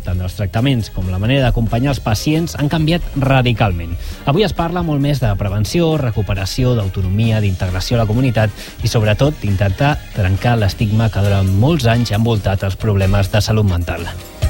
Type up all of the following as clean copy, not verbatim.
tant els tractaments com la manera d'acompanyar els pacients han canviat radicalment. Avui es parla molt més de prevenció, recuperació, d'autonomia, d'integració a la comunitat i, sobretot, d'intentar trencar l'estigma que durant molts anys ha envoltat els problemes de salut mental.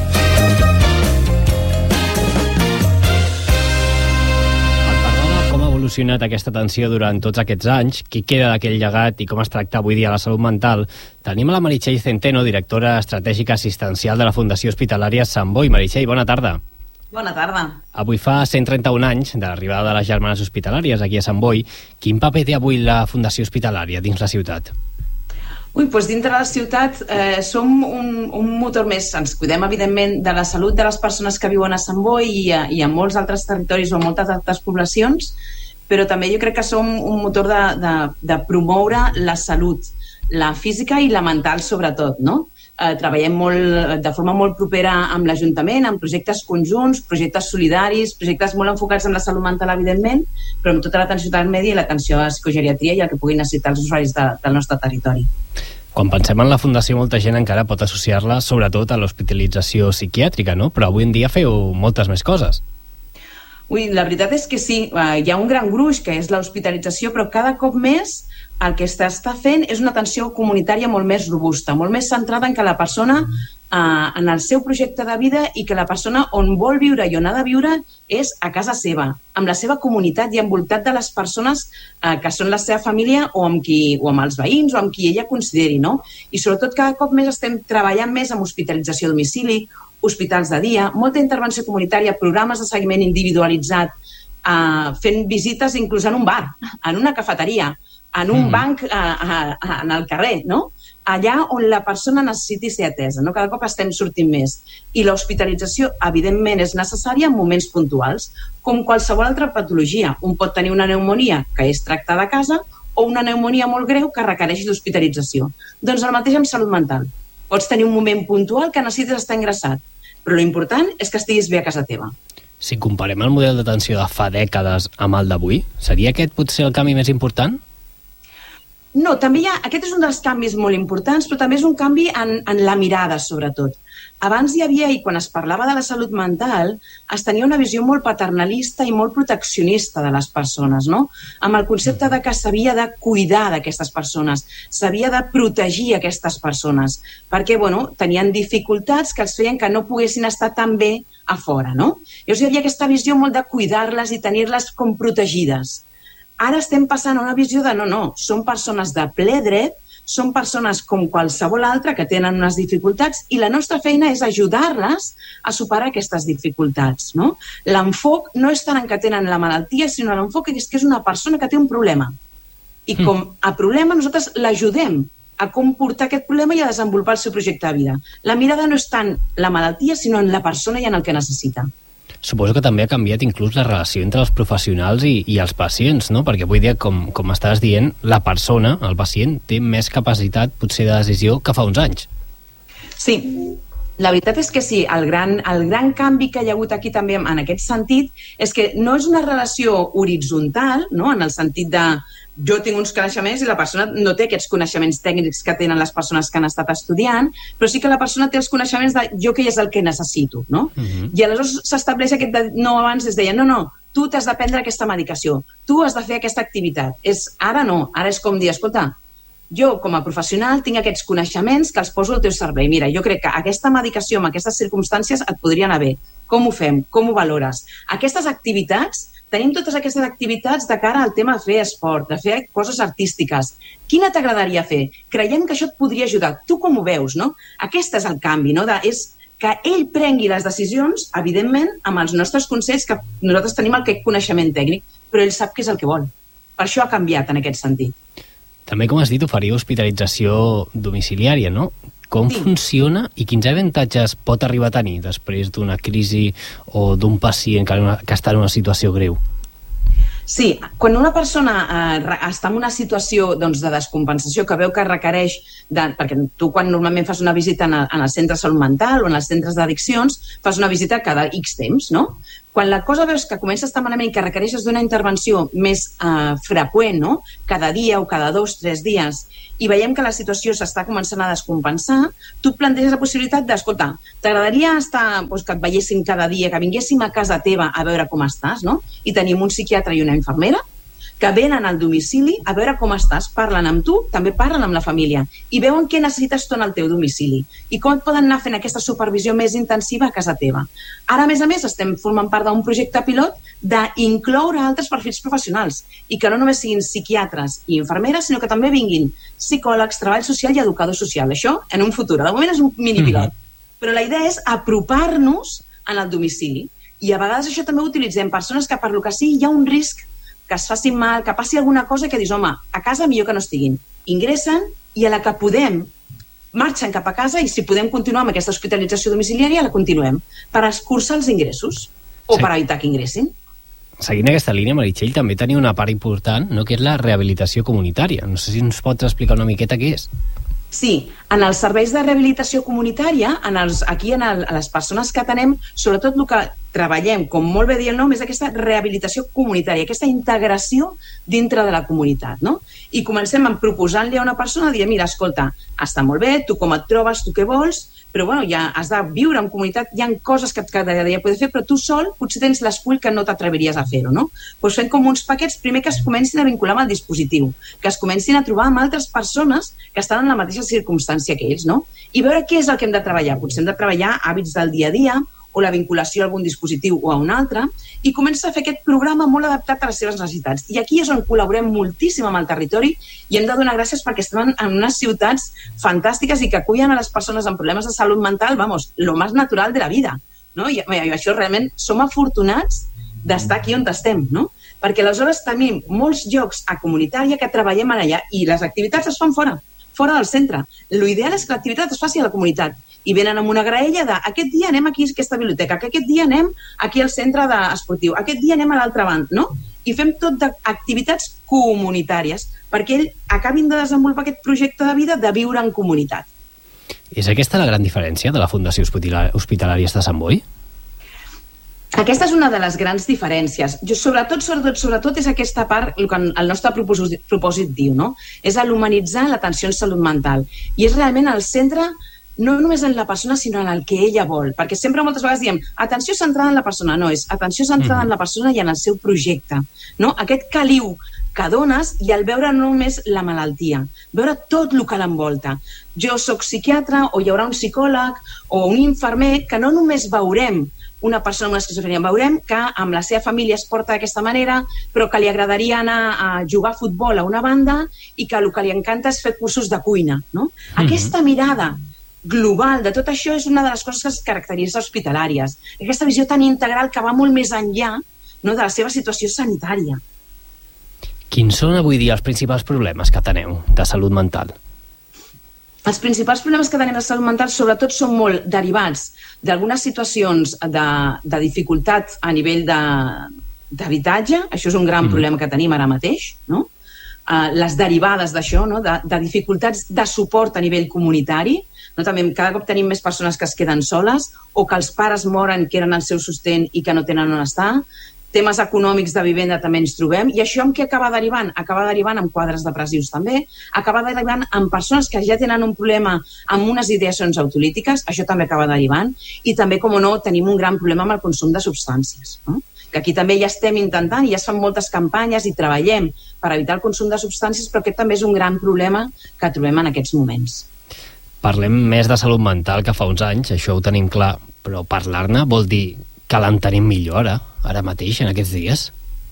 Com ha evolucionat aquesta atenció durant tots aquests anys, qui queda d'aquell llegat i com es tracta avui dia la salut mental, tenim a la Meritxell Centeno, directora estratègica assistencial de la Fundació Hospitalària Sant Boi. Meritxell, bona tarda. Bona tarda. Avui fa 131 anys de l'arribada de les Germanes Hospitalàries aquí a Sant Boi. Quin paper té avui la Fundació Hospitalària dins la ciutat? Doncs dintre de la ciutat som un motor més. Ens cuidem, evidentment, de la salut de les persones que viuen a Sant Boi i a molts altres territoris o a moltes altres poblacions, però també jo crec que som un motor de promoure la salut, la física i la mental, sobretot, no? Treballem de forma molt propera amb l'Ajuntament, amb projectes conjunts, projectes solidaris, projectes molt enfocats en la salut mental, evidentment, però amb tota l'atenció intermèdia i l'atenció a psicogeriatria i el que puguin necessitar els usuaris del nostre territori. Quan pensem en la Fundació, molta gent encara pot associar-la sobretot a l'hospitalització psiquiàtrica, no? Però avui en dia feu moltes més coses. La veritat és que sí, hi ha un gran gruix que és l'hospitalització, però cada cop més el que està fent és una atenció comunitària molt més robusta, molt més centrada en que la persona, en el seu projecte de vida, i que la persona on vol viure i on ha de viure és a casa seva, amb la seva comunitat i envoltat de les persones que són la seva família o amb els veïns o amb qui ella consideri, no? I sobretot cada cop més estem treballant més amb hospitalització a domicili, hospitals de dia, molta intervenció comunitària, programes de seguiment individualitzat, fent visites inclús en un bar, en una cafeteria, en un banc en el carrer, no? Allà on la persona necessiti ser atesa, no? Cada cop estem sortint més. I l'hospitalització, evidentment, és necessària en moments puntuals, com qualsevol altra patologia. Un pot tenir una pneumònia que és tractada a casa o una pneumònia molt greu que requereix d'hospitalització. Doncs el mateix amb salut mental. Pots tenir un moment puntual que necessites estar ingressat, però l'important és que estiguis bé a casa teva. Si comparem el model d'atenció de fa dècades amb el d'avui, seria aquest potser el canvi més important? No, també aquest és un dels canvis molt importants, però també és un canvi en la mirada, sobretot. Abans hi havia, i quan es parlava de la salut mental, es tenia una visió molt paternalista i molt proteccionista de les persones, no? Amb el concepte de que s'havia de cuidar d'aquestes persones, s'havia de protegir aquestes persones, perquè, tenien dificultats que els feien que no poguessin estar tan bé a fora, no? Llavors hi havia aquesta visió molt de cuidar-les i tenir-les com protegides. Ara estem passant a una visió de no, són persones de ple dret, són persones com qualsevol altra que tenen unes dificultats i la nostra feina és ajudar-les a superar aquestes dificultats, no? L'enfoc no és tant en que tenen la malaltia, sinó l'enfoc és que és una persona que té un problema. I com a problema nosaltres l'ajudem a com portar aquest problema i a desenvolupar el seu projecte de vida. La mirada no és tant la malaltia, sinó en la persona i en el que necessita. Suposo que també ha canviat inclús la relació entre els professionals i els pacients, no? Perquè avui dia, com estàs dient, la persona, el pacient, té més capacitat potser de decisió que fa uns anys. Sí, la veritat és que sí. El gran canvi que hi ha hagut aquí també en aquest sentit és que no és una relació horitzontal, no? En el sentit de jo tinc uns coneixements i la persona no té aquests coneixements tècnics que tenen les persones que han estat estudiant, però sí que la persona té els coneixements de jo què és el que necessito, no? I aleshores s'estableix aquest abans es deia, no, tu t'has de prendre aquesta medicació, tu has de fer aquesta activitat. Ara no, ara és com dir, escolta, jo com a professional tinc aquests coneixements que els poso al teu servei. Mira, jo crec que aquesta medicació en aquestes circumstàncies et podria anar bé. Com ho fem? Com ho valores? Aquestes activitats, tenim totes aquestes activitats de cara al tema de fer esport, de fer coses artístiques. Quina t'agradaria fer? Creiem que això et podria ajudar. Tu com ho veus, no? Aquest és el canvi, no? És que ell prengui les decisions, evidentment, amb els nostres consells, que nosaltres tenim aquest coneixement tècnic, però ell sap què és el que vol. Per això ha canviat en aquest sentit. També, com has dit, oferiu hospitalització domiciliària, no? Com funciona i quins avantatges pot arribar a tenir després d'una crisi o d'un pacient que està en una situació greu? Sí, quan una persona està en una situació de descompensació que veu que requereix, perquè tu quan normalment fas una visita en el centre de salut mental o en els centres d'addiccions, fas una visita cada X temps, no? Quan la cosa veus que comença a estar malament i que requereixes d'una intervenció més freqüent, no? Cada dia o cada 2 o 3 dies, i veiem que la situació s'està començant a descompensar, tu et planteges la possibilitat d'escolta, t'agradaria que et veiéssim cada dia, que vinguéssim a casa teva a veure com estàs, no? I tenim un psiquiatre i una infermera que venen al domicili a veure com estàs, parlen amb tu, també parlen amb la família i veuen què necessites tu en el teu domicili i com et poden anar fent aquesta supervisió més intensiva a casa teva. Ara, a més, estem formant part d'un projecte pilot d'incloure altres perfils professionals i que no només siguin psiquiatres i infermeres, sinó que també vinguin psicòlegs, treball social i educador social. Això en un futur. De moment és un minipilot. Però la idea és apropar-nos en el domicili. I a vegades això també ho utilitzem. Persones que per lo que sigui hi ha un risc que es facin mal, que passi alguna cosa que dius, home, a casa millor que no estiguin. Ingressen i a la que podem marxen cap a casa i si podem continuar amb aquesta hospitalització domiciliària la continuem per escurçar els ingressos o per evitar que ingressin. Seguint aquesta línia, Meritxell, també tenia una part important, no?, que és la rehabilitació comunitària. No sé si ens pots explicar una miqueta què és. Sí, en els serveis de rehabilitació comunitària, a les persones que atenem, sobretot el que treballem, com molt bé diu el nom, és aquesta rehabilitació comunitària, aquesta integració dintre de la comunitat, no? I comencem proposant-li a una persona, dient, mira, escolta, està molt bé, tu com et trobes, tu què vols, però bueno, ja has de viure en comunitat, hi ha coses que t'agradaria poder fer, però tu sol potser tens l'escull que no t'atreviries a fer-ho, no? Doncs fem com uns paquets, primer que es comencin a vincular amb el dispositiu, que es comencin a trobar amb altres persones que estan en la mateixa circumstància que ells, no? I veure què és el que hem de treballar. Potser hem de treballar hàbits del dia a dia, o la vinculació a algun dispositiu o a un altre, i comença a fer aquest programa molt adaptat a les seves necessitats. I aquí és on col·laborem moltíssim amb el territori i hem de donar gràcies perquè estem en unes ciutats fantàstiques i que acullen a les persones amb problemes de salut mental, vamos, lo más natural de la vida, no? I això realment som afortunats d'estar aquí on estem, no? Perquè aleshores tenim molts llocs a comunitària que treballem allà i les activitats es fan fora del centre. L'ideal és que l'activitat es faci a la comunitat i venen amb una graella de aquest dia anem aquí a aquesta biblioteca, que aquest dia anem aquí al centre esportiu, aquest dia anem a l'altra banda, no? I fem tot d'activitats comunitàries perquè ells acabin de desenvolupar aquest projecte de vida de viure en comunitat. És aquesta la gran diferència de la Fundació Hospitalària de Sant Boi? Aquesta és una de les grans diferències. Sobretot és aquesta part, el que el nostre propòsit diu, no? És l'humanitzar l'atenció en salut mental. I és realment el centre no només en la persona, sinó en el que ella vol. Perquè sempre moltes vegades diem atenció centrada en la persona. No, és atenció centrada en la persona i en el seu projecte. No? Aquest caliu que dones i al veure no només la malaltia, veure tot el que l'envolta. Jo sóc psiquiatre o hi haurà un psicòleg o un infermer que no només veurem una persona amb una esquizofrènia, veurem que amb la seva família es porta d'aquesta manera, però que li agradaria anar a jugar a futbol a una banda i que el que li encanta és fer cursos de cuina. No? Aquesta mirada global de tot això és una de les coses que es caracteritza hospitalàries. Aquesta visió tan integral que va molt més enllà, no, de la seva situació sanitària. Quins són avui dia els principals problemes que teneu de salut mental? Els principals problemes que tenim de salut mental sobretot són molt derivats d'algunes situacions de dificultat a nivell d'habitatge. Això és un gran problema que tenim ara mateix, no? Les derivades d'això, no? De dificultats de suport a nivell comunitari, no? També cada cop tenim més persones que es queden soles o que els pares moren, que eren el seu sostén i que no tenen on estar. Temes econòmics de vivenda també ens trobem, i això amb què acaba derivant? Acaba derivant amb quadres depressius també, acaba derivant amb persones que ja tenen un problema amb unes ideacions autolítiques, això també acaba derivant, i també, com no, tenim un gran problema amb el consum de substàncies, no? Que aquí també ja estem intentant i ja es fan moltes campanyes i treballem per evitar el consum de substàncies, però aquest també és un gran problema que trobem en aquests moments. Parlem més de salut mental que fa uns anys, això ho tenim clar, però parlar-ne vol dir que l'entenem millor ara mateix, en aquests dies?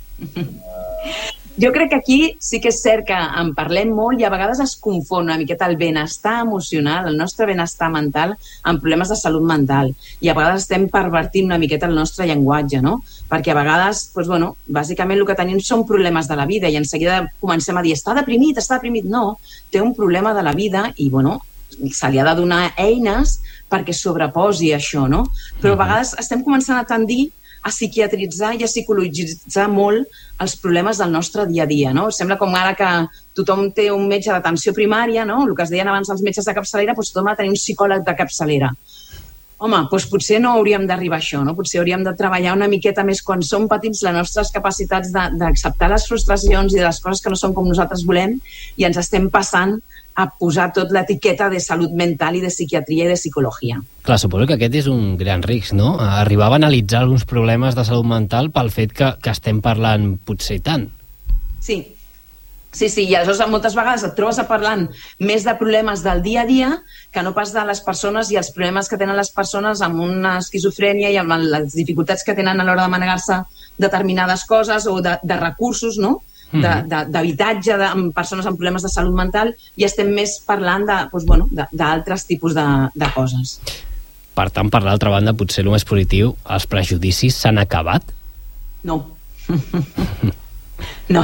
Jo crec que aquí sí que és cert que en parlem molt i a vegades es confon una miqueta el benestar emocional, el nostre benestar mental, amb problemes de salut mental. I a vegades estem pervertint una miqueta el nostre llenguatge, no? Perquè a vegades, doncs, bueno, bàsicament el que tenim són problemes de la vida i en seguida comencem a dir està deprimit. No, té un problema de la vida i, bueno, se li ha de donar eines perquè sobreposi això, no? Però a vegades estem començant a tendir a psiquiatritzar i a psicologitzar molt els problemes del nostre dia a dia, no? Sembla com ara que tothom té un metge d'atenció primària, no? El que es deien abans els metges de capçalera, doncs tothom ha de tenir un psicòleg de capçalera. home, doncs potser no hauríem d'arribar a això, no? Potser hauríem de treballar una miqueta més quan som petits les nostres capacitats d'acceptar les frustracions i de les coses que no són com nosaltres volem, i ens estem passant a posar tot l'etiqueta de salut mental i de psiquiatria i de psicologia. Clar, suposo que aquest és un gran risc, no? Arribar a analitzar alguns problemes de salut mental pel fet que estem parlant potser tant. Sí, i aleshores moltes vegades et trobes parlant més de problemes del dia a dia que no pas de les persones i els problemes que tenen les persones amb una esquizofrènia i amb les dificultats que tenen a l'hora de manegar-se determinades coses o de recursos, no? D'habitatge, amb persones amb problemes de salut mental, i estem més parlant d'altres tipus de coses. Per tant, per l'altra banda, potser el més positiu, els prejudicis s'han acabat? No. No.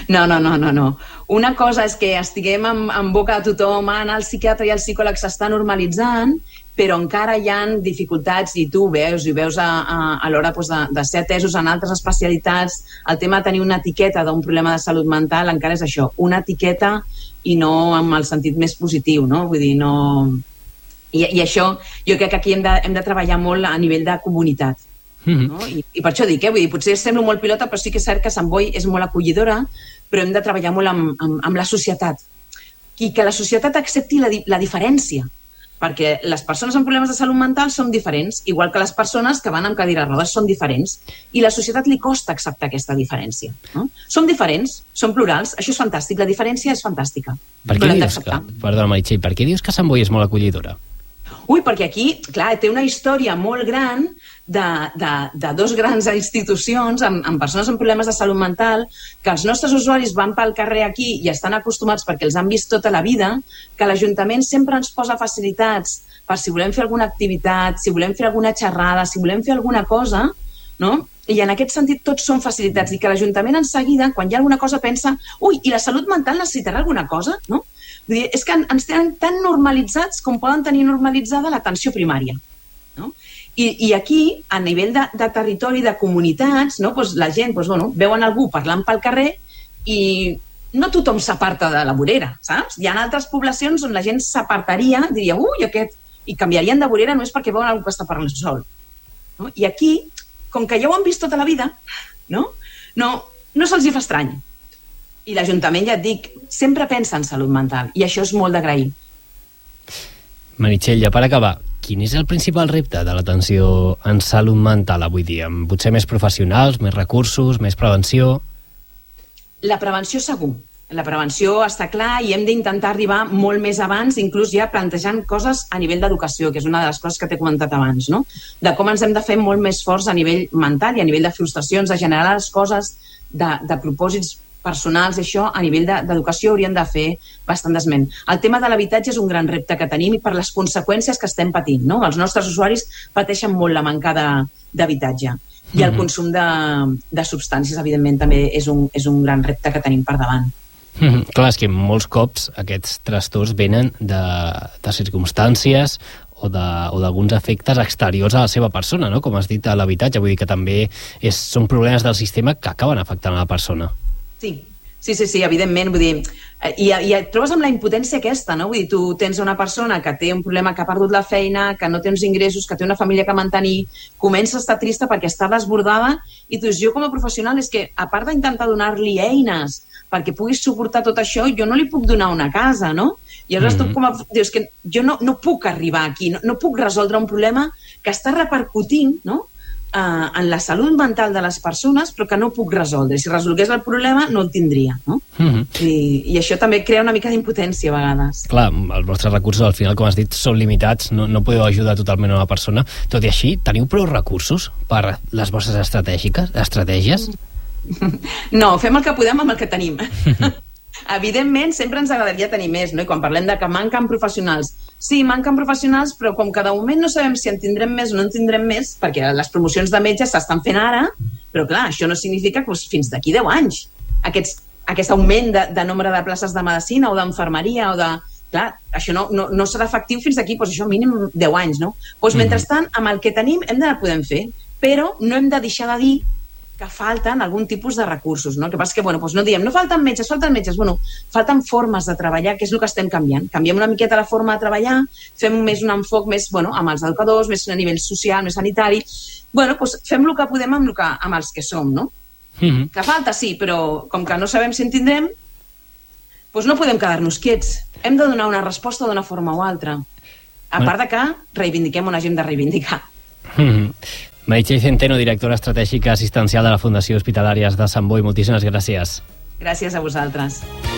Una cosa és que estiguem en boca de tothom, el psiquiatre i el psicòleg s'està normalitzant, però encara hi ha dificultats, i tu veus a l'hora de ser atesos en altres especialitats. El tema de tenir una etiqueta d'un problema de salut mental encara és això, una etiqueta, i no amb el sentit més positiu, no? Vull dir, no... I això, jo crec que aquí hem de treballar molt a nivell de comunitat. No? I per això dic, vull dir, potser semblo molt pilota, però sí que és cert que Sant Boi és molt acollidora, però hem de treballar molt amb la societat, i que la societat accepti la diferència, perquè les persones amb problemes de salut mental són diferents, igual que les persones que van amb cadira de rodes són diferents, i la societat li costa acceptar aquesta diferència, no? Som diferents, som plurals, això és fantàstic, la diferència és fantàstica. Perdona, Meritxell, per què dius que Sant Boi és molt acollidora? Perquè aquí, clar, té una història molt gran de dos grans institucions amb persones amb problemes de salut mental, que els nostres usuaris van pel carrer aquí i estan acostumats perquè els han vist tota la vida, que l'Ajuntament sempre ens posa facilitats per si volem fer alguna activitat, si volem fer alguna xerrada, si volem fer alguna cosa, no? I en aquest sentit tots són facilitats, i que l'Ajuntament en seguida, quan hi ha alguna cosa, pensa i la salut mental necessitarà alguna cosa, no? Vull dir, és que ens tenen tan normalitzats com poden tenir normalitzada l'atenció primària, no? I aquí, a nivell de territori, de comunitats, no? La gent veuen algú parlant pel carrer i no tothom s'aparta de la vorera, saps? Hi ha altres poblacions on la gent s'apartaria, diria, aquest... i canviarien de vorera només perquè veuen algú que està parlant sol, no? I aquí, com que ja ho han vist tota la vida, no se'ls hi fa estrany. I l'Ajuntament, ja et dic, sempre pensa en salut mental, i això és molt d'agrair. Meritxell, ja per acabar, quin és el principal repte de l'atenció en salut mental avui dia? Potser més professionals, més recursos, més prevenció? La prevenció segur. La prevenció està clar, i hem d'intentar arribar molt més abans, inclús ja plantejant coses a nivell d'educació, que és una de les coses que t'he comentat abans, no? De com ens hem de fer molt més forts a nivell mental i a nivell de frustracions, de generar les coses, de propòsits personals, això a nivell d'educació hauríem de fer bastant d'esment. El tema de l'habitatge és un gran repte que tenim, i per les conseqüències que estem patint, no? Els nostres usuaris pateixen molt la manca d'habitatge, i el consum de substàncies, evidentment, també és un gran repte que tenim per davant. Clar, és que molts cops aquests trastorns venen de circumstàncies o d'alguns efectes exteriors a la seva persona, no? Com has dit, a l'habitatge, vull dir que també són problemes del sistema que acaben afectant a la persona. Sí, evidentment, vull dir, i et trobes amb la impotència aquesta, no? Vull dir, tu tens una persona que té un problema, que ha perdut la feina, que no té uns ingressos, que té una família que mantenir, comença a estar trista perquè està desbordada, i tu dius, jo com a professional és que, a part d'intentar donar-li eines perquè puguis suportar tot això, jo no li puc donar una casa, no? I aleshores tu dius que jo no puc arribar aquí, no puc resoldre un problema que està repercutint, no?, en la salut mental de les persones, però que no puc resoldre. Si resolgués el problema, no el tindria, no? I això també crea una mica d'impotència a vegades. Clar, els vostres recursos, al final, com has dit, són limitats, no podeu ajudar totalment a una persona. Tot i així, teniu prou recursos per les vostres estratègies? No, fem el que podem amb el que tenim. Evidentment, sempre ens agradaria tenir més, no? I quan parlem de que manquen professionals, sí, manquen professionals, però com que de moment no sabem si en tindrem més o no en tindrem més, perquè les promocions de metges s'estan fent ara, però clar, això no significa que fins d'aquí 10 anys aquest augment de nombre de places de medicina o d'enfermeria o de... Clar, això no serà efectiu fins d'aquí, això mínim 10 anys, no? Mentrestant, amb el que tenim hem d'anar podent fer, però no hem de deixar de dir que falten algun tipus de recursos, no? El que passa és que, doncs no diem, no falten metges, falten formes de treballar, que és el que estem canviant. Canviem una miqueta la forma de treballar, fem més un enfoc més, amb els educadors, més a nivell social, més sanitari. Fem el que podem amb els que som, no? Que falta, sí, però com que no sabem si en tindrem, no podem quedar-nos quiets. Hem de donar una resposta d'una forma o altra. A part de que reivindiquem on hagin de reivindicar. Meritxell Centeno, directora estratègica assistencial de la Fundació Hospitalàries de Sant Boi, moltíssimes gràcies. Gràcies a vosaltres.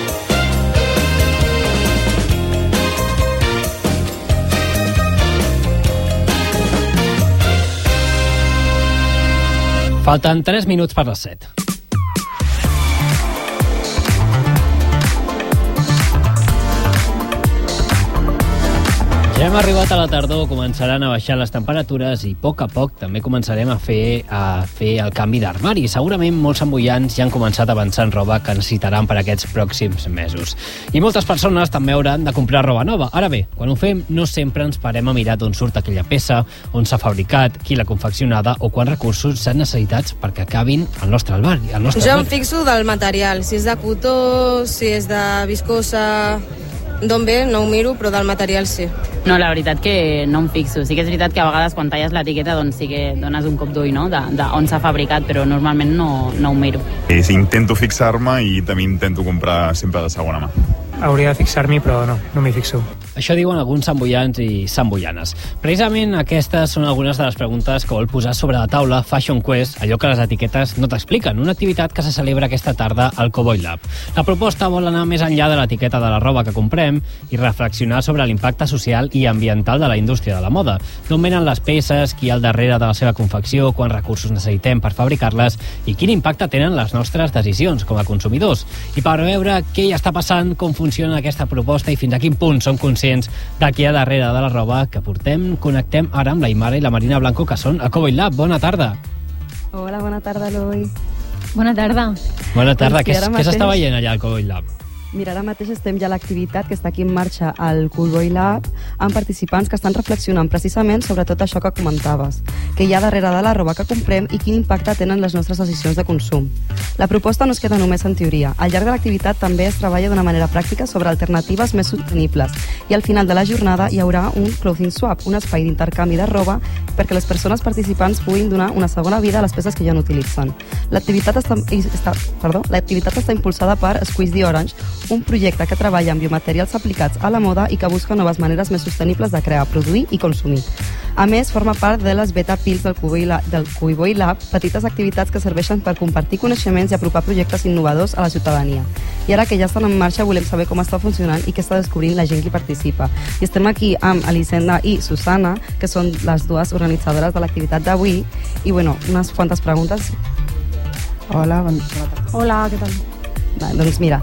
Falten 3 minuts per les 7. Ja hem arribat a la tardor, començaran a baixar les temperatures i a poc també començarem a fer el canvi d'armari. Segurament molts samboians ja han començat a avançar en roba que necessitaran per aquests pròxims mesos. I moltes persones també hauran de comprar roba nova. Ara bé, quan ho fem, no sempre ens parem a mirar d'on surt aquella peça, on s'ha fabricat, qui l'ha confeccionada o quants recursos s'han necessitats perquè acabin al nostre armari. Jo em fixo del material, si és de cotó, si és de viscosa. D'on ve no ho miro, però del material sí. No, la veritat que no em fixo. Sí que és veritat que a vegades quan talles l'etiqueta doncs sí que dones un cop d'ull, no?, d'on s'ha fabricat, però normalment no ho miro. Intento fixar-me i també intento comprar sempre de segona mà. Hauria de fixar-m'hi, però no m'hi fixo. Això diuen alguns samboians i samboianes. Precisament aquestes són algunes de les preguntes que vol posar sobre la taula Fashion Quest, allò que les etiquetes no t'expliquen, una activitat que se celebra aquesta tarda al Cowboy Lab. La proposta vol anar més enllà de l'etiqueta de la roba que comprem i reflexionar sobre l'impacte social i ambiental de la indústria de la moda. D'on venen les peces, qui hi ha al darrere de la seva confecció, quants recursos necessitem per fabricar-les i quin impacte tenen les nostres decisions com a consumidors. I per veure què hi està passant, com funciona aquesta proposta i fins a quin punt som conscients de qui hi ha darrere de la roba que portem, connectem ara amb la Imara i la Marina Blanco, que són a Cowboy Lab. Bona tarda. Hola, bona tarda, Eloi. Bona tarda. Bona tarda. Què s'està veient allà al Cowboy Lab? Mira, ara mateix estem ja a l'activitat que està aquí en marxa al Cowboy Lab amb participants que estan reflexionant precisament sobre tot això que comentaves, que hi ha darrere de la roba que comprem i quin impacte tenen les nostres decisions de consum. La proposta no es queda només en teoria. Al llarg de l'activitat també es treballa d'una manera pràctica sobre alternatives més sostenibles i al final de la jornada hi haurà un clothing swap, un espai d'intercanvi de roba perquè les persones participants puguin donar una segona vida a les peces que ja no utilitzen. L'activitat està impulsada per Squeeze the Orange, un projecte que treballa amb biomaterials aplicats a la moda i que busca noves maneres més sostenibles de crear, produir i consumir. A més, forma part de les Beta Pills del Cowboy Lab, petites activitats que serveixen per compartir coneixements i apropar projectes innovadors a la ciutadania. I ara que ja estan en marxa, volem saber com està funcionant i què està descobrint la gent que hi participa. I estem aquí amb Elisenda i Susana, que són les dues organitzadores de l'activitat d'avui. I, unes quantes preguntes. Hola, bona tarda. Hola, què tal? Doncs mira,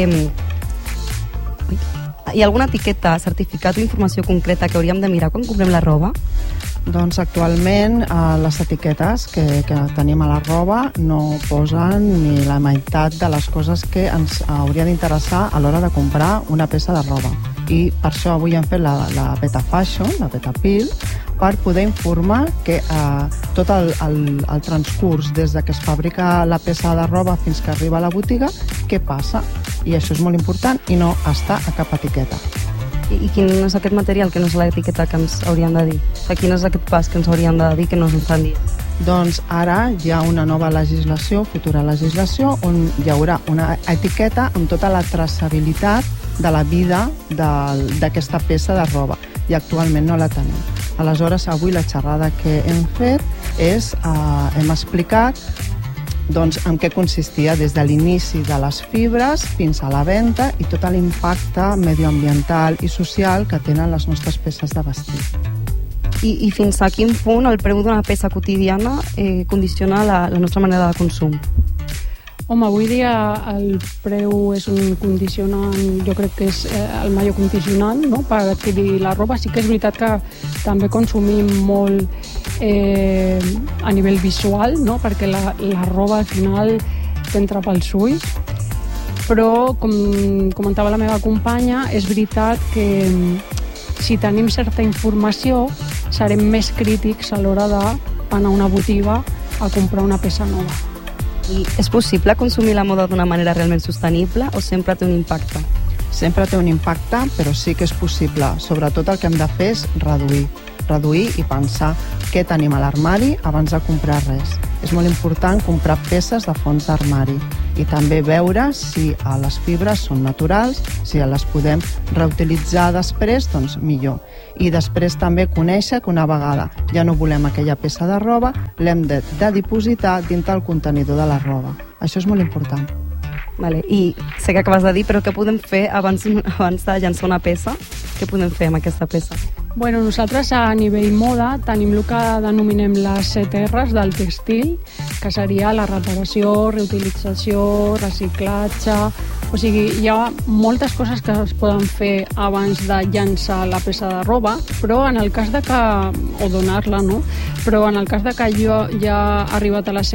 hi ha alguna etiqueta, certificat o informació concreta que hauríem de mirar quan comprem la roba? Doncs actualment les etiquetes que tenim a la roba no posen ni la meitat de les coses que ens hauria d'interessar a l'hora de comprar una peça de roba. I per això avui hem fet la Beta Fashion, la Beta Pill, per poder informar que tot el transcurs des de que es fabrica la peça de roba fins que arriba a la botiga, què passa? I això és molt important i no està a cap etiqueta. I quin és aquest material que no és l'etiqueta que ens haurien de dir? O sigui, quin és aquest pas que ens haurien de dir que no ens estan dient? Doncs ara hi ha una nova legislació, futura legislació, on hi haurà una etiqueta amb tota la traçabilitat de la vida d'aquesta peça de roba i actualment no la tenim. Aleshores, avui la xerrada que hem fet és, hem explicat en què consistia des de l'inici de les fibres fins a la venda i tot l'impacte medioambiental i social que tenen les nostres peces de vestir. I fins a quin punt el preu d'una peça quotidiana condiciona la nostra manera de consum? Home, avui dia el preu és un condicionant, jo crec que és el major condicionant, no?, per adquirir la roba. Sí que és veritat que també consumim molt a nivell visual, no?, perquè la roba al final t'entra pels ulls. Però, com comentava la meva companya, és veritat que si tenim certa informació serem més crítics a l'hora d'anar a una botiga a comprar una peça nova. I és possible consumir la moda d'una manera realment sostenible o sempre té un impacte? Sempre té un impacte, però sí que és possible. Sobretot el que hem de fer és reduir i pensar què tenim a l'armari abans de comprar res. És molt important comprar peces de fons d'armari i també veure si les fibres són naturals, si les podem reutilitzar després, doncs millor. I després també conèixer que una vegada ja no volem aquella peça de roba, l'hem de dipositar dintre el contenidor de la roba. Això és molt important. Vale. I sé que acabes de dir, però què podem fer abans de llançar una peça? Què podem fer amb aquesta peça? Bueno, nosaltres a nivell moda tenim el que denominem les 7 R's del textil, que seria la reparació, reutilització, reciclatge... O sigui, hi ha moltes coses que es poden fer abans de llançar la peça de roba, però en el cas de que... o donar-la, no? Però en el cas de que ja ha arribat a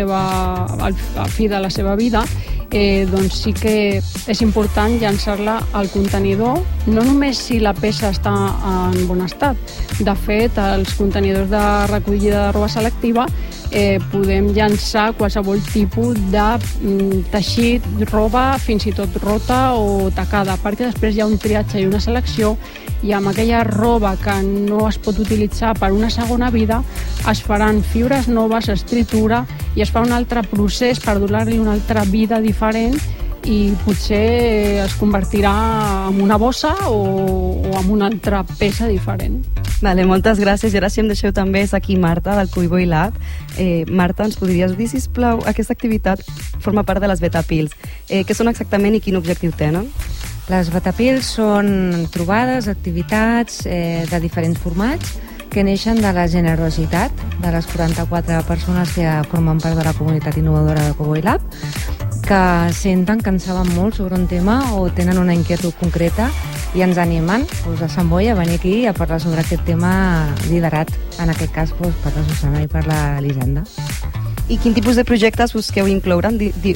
la fi de la seva vida, doncs sí que és important llançar-la al contenidor, no només si la peça està en bon estat. De fet, els contenidors de recollida de roba selectiva podem llançar qualsevol tipus de teixit, roba, fins i tot rota o tacada, perquè després hi ha un triatge i una selecció, i amb aquella roba que no es pot utilitzar per una segona vida es faran fibres noves, es tritura i es fa un altre procés per donar-li una altra vida diferent i potser es convertirà en una bossa o en una altra peça diferent. Vale, moltes gràcies. I ara, si em deixeu també, és aquí Marta, del Cuiboy Lab. Marta, ens podries dir, sisplau, aquesta activitat forma part de les Betapils. Què són exactament i quin objectiu tenen? Les Betapils són trobades, activitats de diferents formats que neixen de la generositat de les 44 persones que formen part de la comunitat innovadora de Cuiboy Lab, que senten que en saben molt sobre un tema o tenen una inquietud concreta i ens animen a Sant Boi a venir aquí a parlar sobre aquest tema liderat, en aquest cas per la Susana i per l'Elisenda. I quin tipus de projectes busqueu incloure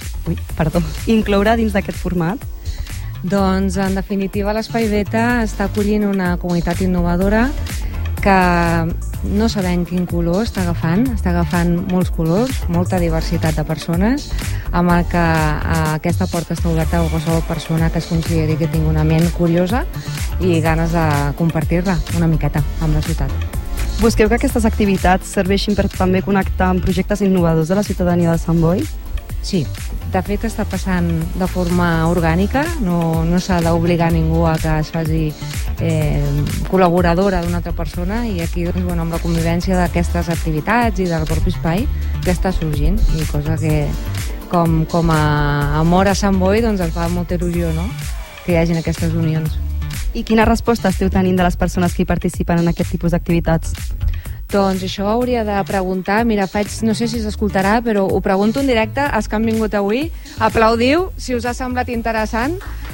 dins d'aquest format? Doncs, en definitiva, l'Espai Beta està acollint una comunitat innovadora que no sabem quin color està agafant molts colors, molta diversitat de persones, amb el que aquesta porta està oberta a qualsevol persona que es consideri que tingui una ment curiosa i ganes de compartir-la una miqueta amb la ciutat. Busqueu que aquestes activitats serveixin per també connectar amb projectes innovadors de la ciutadania de Sant Boi? Sí, de fet està passant de forma orgànica, no s'ha d'obligar ningú a que es faci col·laboradora d'una altra persona, i aquí doncs, amb la convivència d'aquestes activitats i del propi espai que està sorgint, i cosa que com a amor a Sant Boi doncs ens fa molta il·lusió, no?, que hi hagin aquestes unions. I quina resposta esteu tenint de les persones que hi participen en aquest tipus d'activitats? Doncs això ho hauria de preguntar. Mira, no sé si s'escoltarà, però ho pregunto en directe als que han vingut avui. Aplaudiu, si us ha semblat interessant.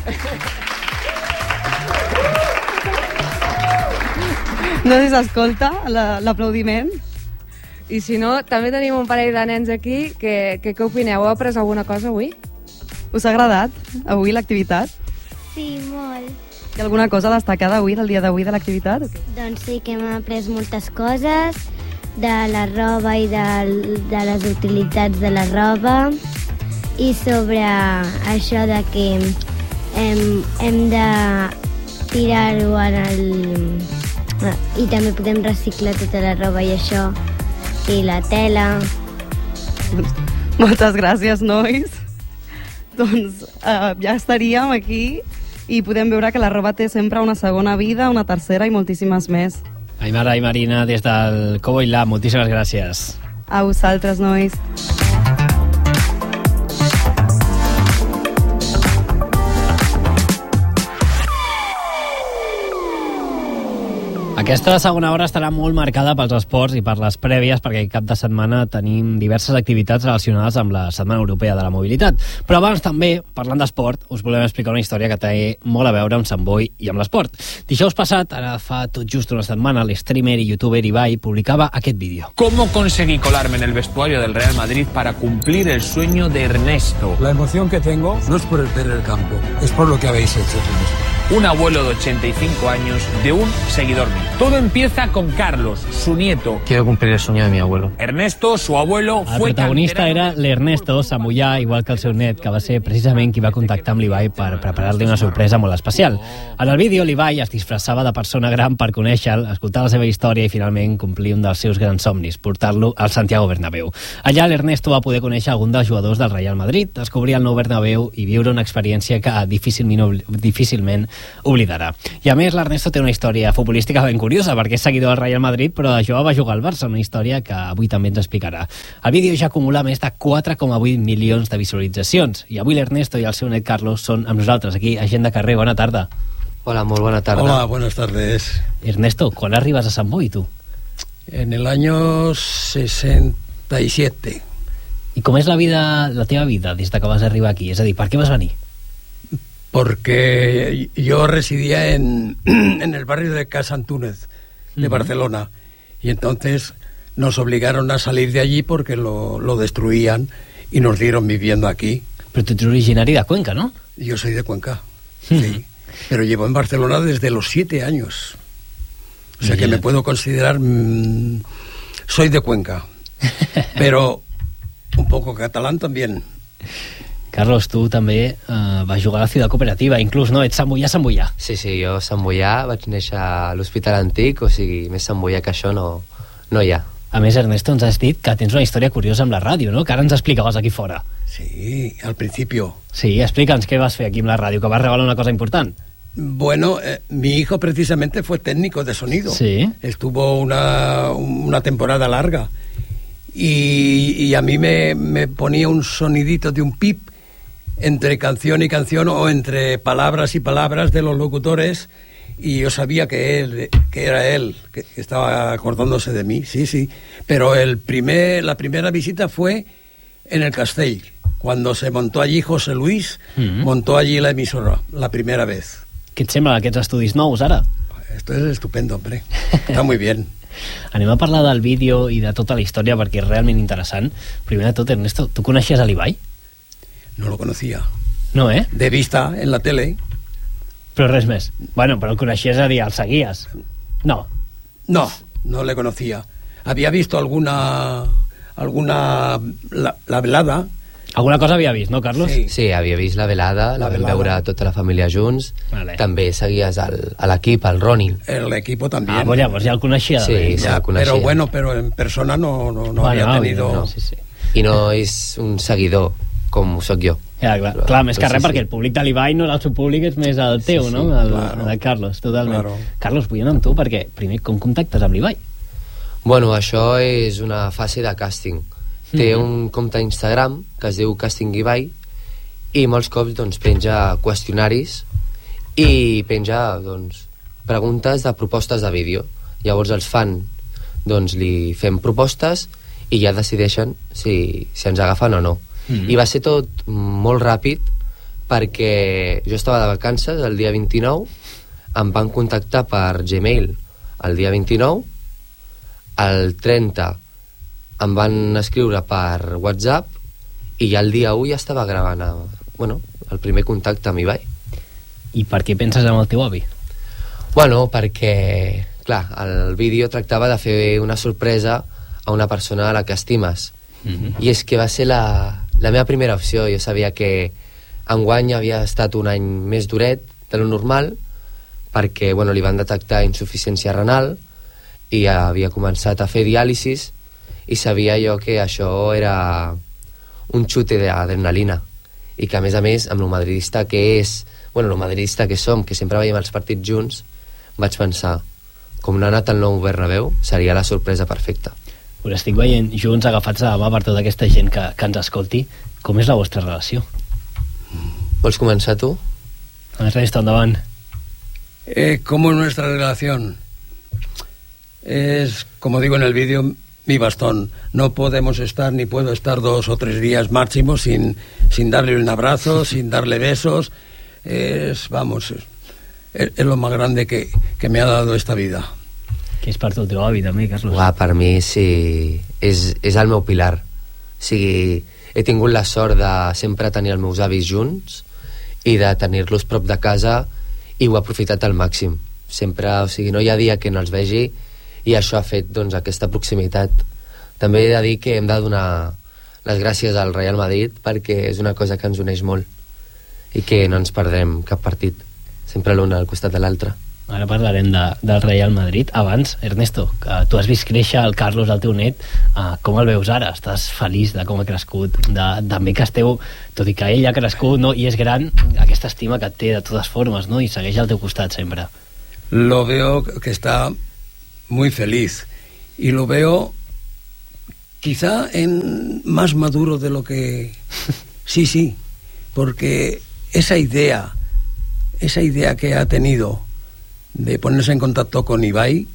No sé si s'escolta l'aplaudiment. I si no, també tenim un parell de nens aquí. Què opineu? Heu après alguna cosa avui? Us ha agradat avui l'activitat? Sí, molt. Hi ha alguna cosa destacada avui, del dia d'avui, de l'activitat? Doncs sí, que hem après moltes coses de la roba i de les utilitats de la roba, i sobre això de que hem de tirar-ho en el... i també podem reciclar tota la roba i això, i la tela. Moltes gràcies, nois. Doncs ja estaríem aquí i podem veure que la roba té sempre una segona vida, una tercera i moltíssimes més. Aimara i Marina, des del Cuiboy Lab, moltíssimes gràcies. A vosaltres, nois. Aquesta segona hora estarà molt marcada pels esports i per les prèvies, perquè cap de setmana tenim diverses activitats relacionades amb la Setmana Europea de la Mobilitat. Però abans també, parlant d'esport, us volem explicar una història que té molt a veure amb Sant Boi i amb l'esport. Dijous passat, ara fa tot just una setmana, l'streamer i youtuber Ibai publicaba aquest vídeo. ¿Cómo conseguí colarme en el vestuario del Real Madrid para cumplir el sueño de Ernesto? La emoción que tengo no es por el campo, es por lo que habéis hecho. un abuelo de 85 años de un seguidor mío. Todo empieza con Carlos, su nieto. Quiero cumplir el sueño de mi abuelo. Ernesto, su abuelo, El fue protagonista era l'Ernesto Samoyà, igual que el seu net, que va ser precisament qui va contactar amb l'Ibai per preparar-li una sorpresa molt especial. En el vídeo, l'Ibai es disfressava de persona gran per conèixer-lo, escoltar la seva història i finalment complir un dels seus grans somnis, portar-lo al Santiago Bernabéu. Allà l'Ernesto va poder conèixer algun dels jugadors del Real Madrid, descobrir el nou Bernabéu i viure una experiència que difícilment oblidarà. I a més, l'Ernesto té una història futbolística ben curiosa, perquè és seguidor del Real Madrid, però de jove va jugar al Barça, una història que avui també ens explicarà. El vídeo ja acumula més de 4,8 milions de visualitzacions, i avui l'Ernesto i el seu net Carlos són amb nosaltres aquí a Gent de Carrer. Bona tarda. Hola, muy buena tarde. Hola, buenas tardes. Ernesto, ¿cuándo arribas a Sant Boi, tú? En el año 67. I com és la teva vida des que vas arribar aquí? És a dir, per què vas venir? Porque yo residía en el barrio de Casa Antúnez, de Barcelona, y entonces nos obligaron a salir de allí porque lo destruían y nos dieron viviendo aquí. Pero tú eres originario de Cuenca, ¿no? Yo soy de Cuenca, sí, pero llevo en Barcelona desde los 7 años. O sea que me puedo considerar... soy de Cuenca, pero un poco catalán también. Carlos, tu també vas jugar a la Ciutat Cooperativa, inclús, no? Ets samboià. Sí, jo samboià, vaig néixer a l'Hospital Antic, o sigui, més samboià que això no hi ha. A més, Ernesto, ens has dit que tens una història curiosa amb la ràdio, no? Que ara ens explicaves aquí fora. Sí, al principio. Sí, explica'ns què vas fer aquí amb la ràdio, que vas regalar una cosa important. Bueno, mi hijo precisamente fue técnico de sonido. Sí. Estuvo una temporada larga. Y a mí me ponía un sonidito de un pip entre canción y canción o entre palabras y palabras de los locutores, y yo sabía que era él, que estaba acordándose de mí, sí. Pero la primera visita fue en el Castell, cuando se montó allí José Luis, montó allí la emisora, la primera vez. Què et sembla aquests estudis nous, ara? Esto es estupendo, hombre. Está muy bien. Anem a parlar del vídeo i de tota la història perquè és realment interessant. Primer de tot, Ernesto, tu coneixies a l'Ibai? No lo conocía. No, ¿eh? De vista, en la tele. Però res més. Bueno, però el coneixies, a dir, el seguies? No. No le conocía. Había visto alguna la velada. Alguna cosa havia vist, no, Carlos? Sí, havia vist la velada, la vam veure tota la família junts. Vale. També seguies a l'equip, al Ronin. El equipo también. Ah, pues llavors ja el coneixia. Sí, el coneixia. Pero en persona no había tenido... No. Sí. I no és un seguidor, com soc jo. Ja, clar, més que res, perquè el públic de l'Ibai no és el seu públic, és més el teu, no? El de Carlos, totalment. Claro. Carlos, vull anar amb tu, perquè primer, com contactes amb l'Ibai? Bueno, això és una fase de càsting. Té un compte a Instagram que es diu Casting Ibai i molts cops doncs, penja qüestionaris i penja doncs, preguntes de propostes de vídeo. Llavors els fan, doncs li fem propostes i ja decideixen si ens agafen o no. I va ser tot molt ràpid perquè jo estava de vacances el dia 29, em van contactar per Gmail el dia 29, el 30 em van escriure per WhatsApp i ja el dia 1 ja estava gravant el primer contacte amb Ibai. I per què penses en el teu avi? Bueno, perquè, clar, el vídeo tractava de fer una sorpresa a una persona a la que estimes. I és que va ser la meva primera opció. Jo sabia que enguany havia estat un any més duret de lo normal perquè li van detectar insuficiència renal i havia començat a fer diàlisis i sabia jo que això era un xute d'adrenalina i que a més amb lo madridista que és, lo madridista que som, que sempre veiem els partits junts, vaig pensar, com no ha anat el nou Bernabéu, seria la sorpresa perfecta. Us estic veient junts agafats de la mà per tota aquesta gent que ens escolti. Com és la vostra relació? Vols començar tu? Ernesto, endavant. ¿Cómo es nuestra relación? Es, como digo en el vídeo, mi bastón. No podemos estar, ni puedo estar 2 o 3 días máximo sin darle un abrazo, sin darle besos. Es lo más grande que me ha dado esta vida. Què és per tu el teu avi, també, Carlos? Per mi, sí, és el meu pilar. O sigui, he tingut la sort de sempre tenir els meus avis junts i de tenir-los prop de casa i ho he aprofitat al màxim. Sempre, o sigui, no hi ha dia que no els vegi, i això ha fet, doncs, aquesta proximitat. També he de dir que hem de donar les gràcies al Real Madrid, perquè és una cosa que ens uneix molt i que no ens perdrem cap partit, sempre l'un al costat de l'altre. Ara parlarem del Real Madrid. Abans, Ernesto, que tu has vist créixer el Carlos, el teu net, com el veus ara? Estàs feliç de com ha crescut, també que esteu, tot i que ell ha crescut, no, i és gran, aquesta estima que et té de totes formes, no, i segueix al teu costat sempre. Lo veo que está muy feliz y lo veo quizá más maduro de lo que... Sí, porque esa idea que ha tenido de ponerse en contacto con Ibai,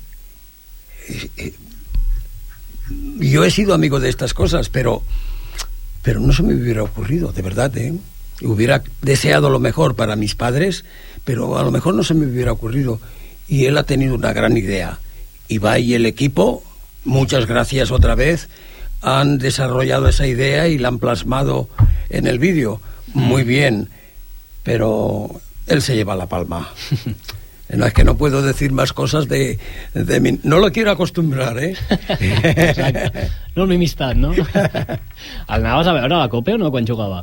yo he sido amigo de estas cosas, pero no se me hubiera ocurrido, de verdad, hubiera deseado lo mejor para mis padres, pero a lo mejor no se me hubiera ocurrido, y él ha tenido una gran idea. Ibai y el equipo, muchas gracias otra vez, han desarrollado esa idea y la han plasmado en el vídeo muy bien, pero él se lleva la palma. En las que no puedo decir más cosas de mi... No lo quiero acostumbrar, Exacte. No l'amistat, no? El anaves a veure a la Copa o no, quan jugava?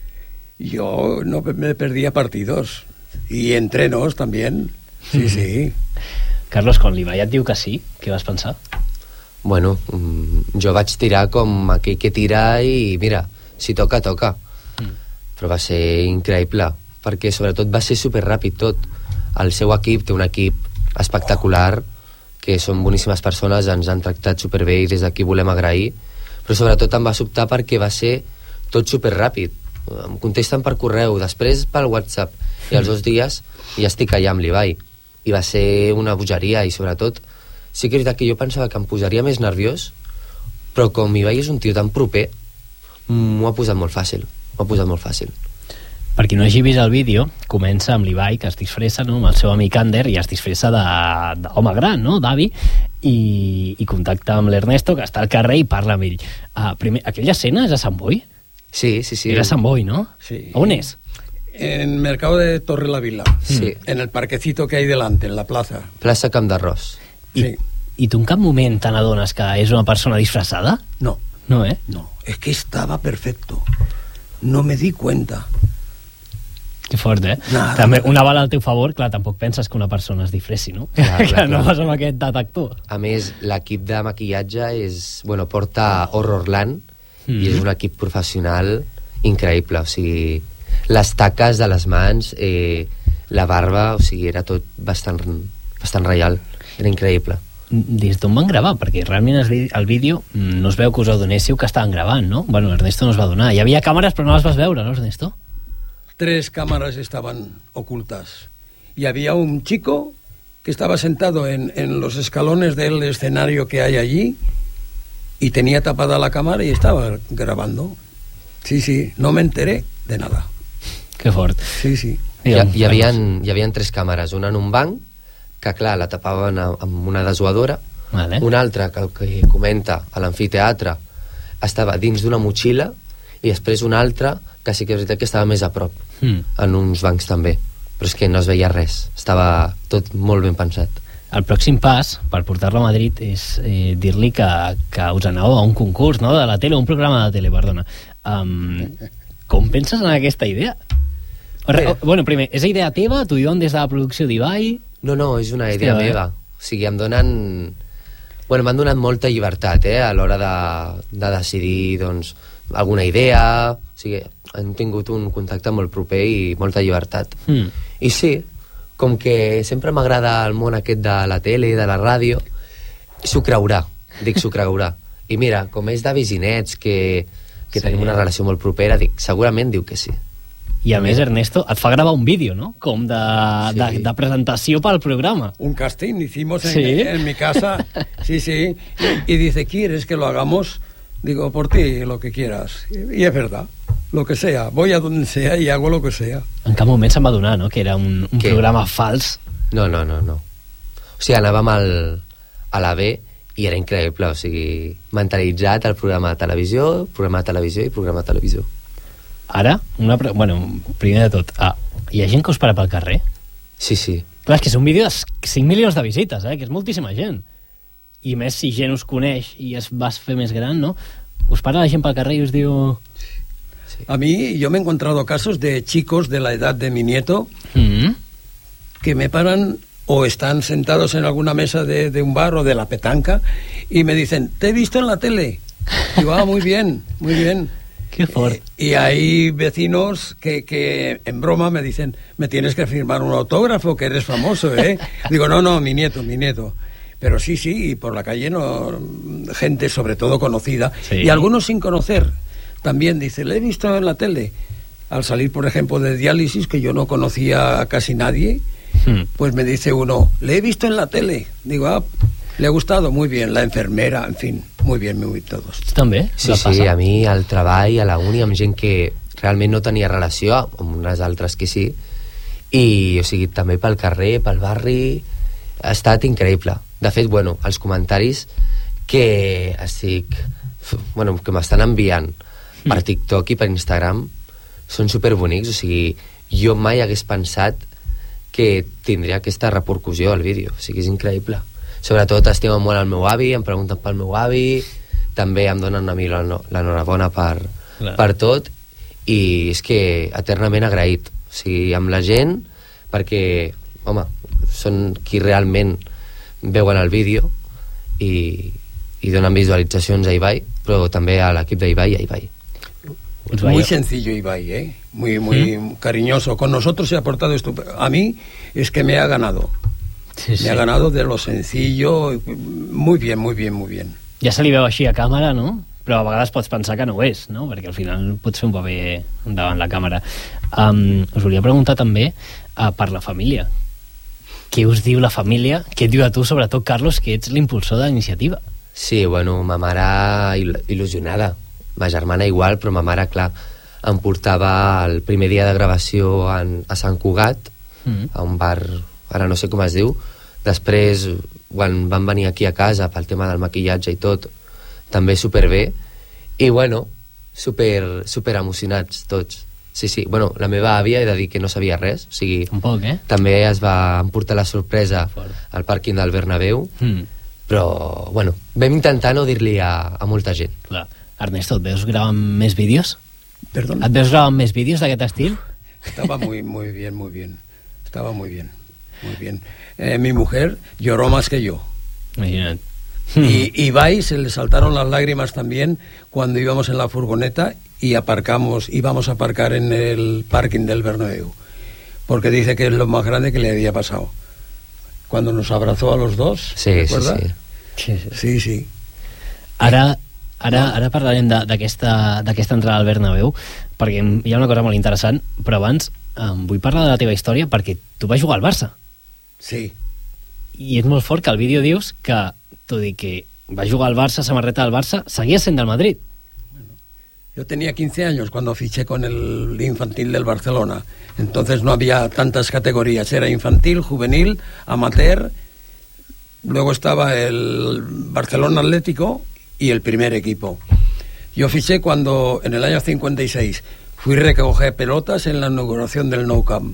Yo no me perdía partidos y entrenos también. Sí. Carlos, quan l'Ibai et diu que sí, què vas pensar? Bueno, jo vaig tirar com aquell que tira i mira, si toca, toca. Però va ser increïble, perquè sobretot va ser superràpid tot. El seu equip té un equip espectacular, que són boníssimes persones, ens han tractat superbé i des d'aquí volem agrair, però sobretot em va sobtar perquè va ser tot superràpid. Em contesten per correu, després pel WhatsApp, i els 2 dies ja estic allà amb l'Ibai, i va ser una bogeria, i sobretot sí que és veritat que jo pensava que em posaria més nerviós, però com Ibai és un tio tan proper, m'ho ha posat molt fàcil. Per qui no hagi vist el vídeo, comença amb l'Ibai, que es disfressa, no?, amb el seu amic Ander, i es disfressa d'home gran, no?, d'avi, i contacta amb l'Ernesto, que està al carrer, i parla amb ell. Primer, aquella escena és a Sant Boi? Sí. Era a Sant Boi, no? Sí. On és? En Mercado de Torrelavila. Sí. En el parquecito que hay delante, en la plaza. Plaça Camp d'Arròs. Sí. I tu en cap moment te n'adones que és una persona disfressada? No. No, No, es que estaba perfecto. No me di cuenta. Que fort, Nada. També, una bala al teu favor, clar, tampoc penses que una persona es disfressi, no? Clar. No vas amb aquest detector. A més, l'equip de maquillatge porta Horrorland, i és un equip professional increïble, o sigui, les taques de les mans, la barba, o sigui, era tot bastant reial, era increïble. Des d'on van gravar? Perquè realment el vídeo no es veu que us adonéssiu que estaven gravant, no? Bueno, Ernesto no es va donar. Hi havia càmeres però no les vas veure, no, Ernesto? 3 cámaras estaban ocultas. Y había un chico que estaba sentado en los escalones del escenario que hay allí y tenía tapada la cámara y estaba grabando. Sí, no me enteré de nada. Que fort. Sí. Hi havia 3 càmeres, una en un banc, que clar, la tapaven amb una dessuadora, una altra, que el que comenta a l'amfiteatre, estava dins d'una motxilla, i després una altra que sí que és veritat que estava més a prop, en uns bancs també, però és que no es veia res, estava tot molt ben pensat. El pròxim pas per portar-lo a Madrid és dir-li que us aneu a un concurs, no?, de la tele, un programa de tele, perdona. Com penses en aquesta idea? Bueno, primer, és idea teva? T'ho diuen des de la producció d'Ibai? No, és una idea meva. O sigui, m'han donat molta llibertat, a l'hora de decidir, doncs, alguna idea, o sigui, han tingut un contacte molt proper i molta llibertat. I sí, com que sempre m'agrada el món aquest de la tele, de la ràdio, s'ho creurà. I mira, com és de veïnets, que tenim una relació molt propera, segurament diu que sí. I a més, Ernesto, et fa gravar un vídeo, ¿no? Com de presentació pel programa. Un casting hicimos en mi casa. Sí. Y dice, ¿quieres que lo hagamos? Digo, por ti, lo que quieras. Y es verdad, lo que sea. Voy a donde sea y hago lo que sea. En cap moment se'm va donar, no?, que era un programa fals. No. O sigui, anàvem a la B i era increïble, o sigui, mentalitzat el programa de televisió i programa de televisió. Ara, primer de tot, hi ha gent que us para pel carrer? Sí, sí. Clar, és que és un vídeo de 5 milions de visites, que és moltíssima gent. I més si gent us coneix i es vas fer més gran, ¿no? Us para la gent pel carrer y os digo... Sí. A mí, yo me he encontrado casos de chicos de la edad de mi nieto que me paran o están sentados en alguna mesa de un bar o de la petanca y me dicen, te he visto en la tele. Digo, muy bien, muy bien. Qué fuerte. Y hay vecinos que en broma me dicen, me tienes que firmar un autógrafo, que eres famoso, ¿eh? Digo, no, mi nieto. Pero sí, y por la calle no, gente sobre todo conocida, sí. Y algunos sin conocer. También dice, le he visto en la tele. Al salir, por ejemplo, de diálisis, que yo no conocía a casi nadie, pues me dice uno, le he visto en la tele. Digo, le ha gustado, muy bien, la enfermera, en fin, muy bien todos. També? Sí, a mi al treball, a la uni, amb gent que realment no tenia relació, amb unes altres que sí, i o sigui, també pel carrer, pel barri, ha estat increïble. De fet, bueno, els comentaris que que m'estan enviant per TikTok i per Instagram són superbonics, o sigui, jo mai hagués pensat que tindria aquesta repercussió al vídeo, o sigui, és increïble. Sobretot estimen molt el meu avi, em pregunten pel meu avi, també em donen a mi l'enhorabona per tot, i és que eternament agraït, o sigui, amb la gent, perquè, home, són qui realment veuen el vídeo i donen visualitzacions a Ibai, però també a l'equip d'Ibai i a Ibai. Muy sencillo Ibai, muy cariñoso. Con nosotros se ha portado estupendo. A mí es que me ha ganado. Sí. Me ha ganado de lo sencillo. Muy bien. Ja se li veu així a càmera, no? Però a vegades pots pensar que no ho és, no? Perquè al final pots fer un paper davant la càmera. Us volia preguntar també per la família. Què us diu la família? Què et diu a tu, sobretot, Carlos, que ets l'impulsor de la iniciativa? Sí, bueno, ma mare il·lusionada. Ma germana igual, però ma mare, clar, em portava el primer dia de gravació a Sant Cugat, a un bar, ara no sé com es diu. Després, quan van venir aquí a casa pel tema del maquillatge i tot, també superbé. I, bueno, super emocionats tots. Sí, bueno, la meva àvia he de dir que no sabia res, o sigui, tampoc, també es va emportar la sorpresa al pàrquing del Bernabéu, però, bueno, vam intentar no dir-li a molta gent. Clar. Ernesto, et veus gravant més vídeos? Perdón? Et veus gravant més vídeos d'aquest estil? Estaba muy bien. Estaba muy bien. Mi mujer lloró más que yo. Imagínate. Y Ibai se le saltaron las lágrimas también cuando íbamos en la furgoneta y íbamos a aparcar en el parking del Bernabéu, porque dice que es lo más grande que le había pasado. Cuando nos abrazó a los dos, ¿recuerdas? Sí. Ara parlarem d'aquesta entrada al Bernabéu, perquè hi ha una cosa molt interessant, però abans vull parlar de la teva història, perquè tu vas jugar al Barça. Sí. I és molt fort que al vídeo dius que, tot i que vas jugar al Barça, samarreta del Barça, seguies sent del Madrid. Yo tenía 15 años cuando fiché con el infantil del Barcelona. Entonces no había tantas categorías. Era infantil, juvenil, amateur. Luego estaba el Barcelona Atlético y el primer equipo. Yo fiché cuando, en el año 56, fui a recoger pelotas en la inauguración del Nou Camp.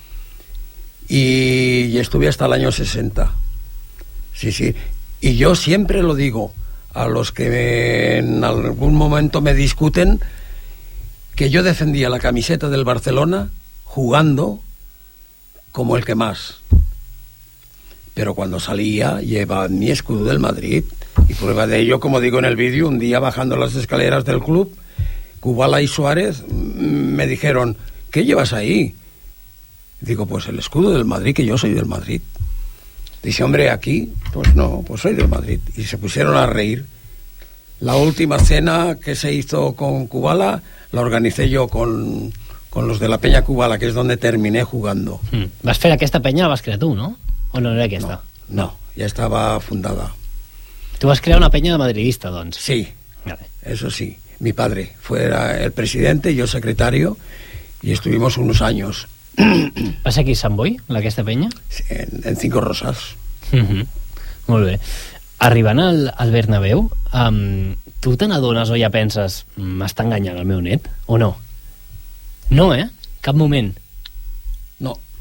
Y estuve hasta el año 60. Sí. Y yo siempre lo digo a los que en algún momento me discuten, que yo defendía la camiseta del Barcelona jugando como el que más. Pero cuando salía llevaba mi escudo del Madrid, y prueba de ello, como digo en el vídeo, un día bajando las escaleras del club, Kubala y Suárez me dijeron, ¿qué llevas ahí? Digo, pues el escudo del Madrid, que yo soy del Madrid. Dice, hombre, aquí, pues no, pues soy del Madrid. Y se pusieron a reír. La última cena que se hizo con Kubala la organicé yo con los de la Peña Kubala, que es donde terminé jugando. Vas fer aquesta penya, la vas crear tu, no? O no era aquesta? No, ya estaba fundada. Tu vas crear una penya de madridista, doncs? Sí, eso sí. Mi padre fuera el presidente, yo secretario, y estuvimos unos años. Va ser aquí a Sant Boi, aquesta penya? Sí, en Cinco Rosas. Molt bé. Arribant al Bernabéu, tu te n'adones o ja penses, m'està enganyant el meu net, o no? No, Cap moment. No.